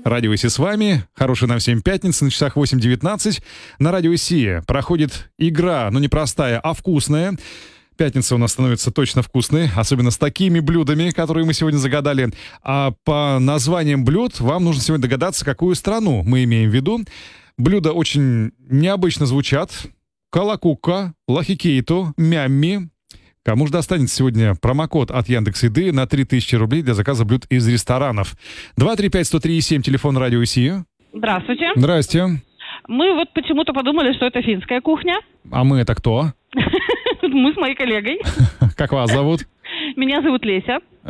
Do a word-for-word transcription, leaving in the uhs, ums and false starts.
Радио ИСИ с вами. Хорошей нам всем пятницы на часах восемь девятнадцать. На Радио ИСИ проходит игра, ну не простая, а вкусная. Пятница у нас становится точно вкусной, особенно с такими блюдами, которые мы сегодня загадали. А по названиям блюд вам нужно сегодня догадаться, какую страну мы имеем в виду. Блюда очень необычно звучат. Калакука, лахикейто, мямми. Кому же достанется сегодня промокод от Яндекс.Еды на три тысячи рублей для заказа блюд из ресторанов? два три пять сто три семь, телефон Радио ИСИ. Здравствуйте. Здрасте. Мы вот почему-то подумали, что это финская кухня. А мы это кто? Мы с моей коллегой. Как вас зовут? Меня зовут Леся.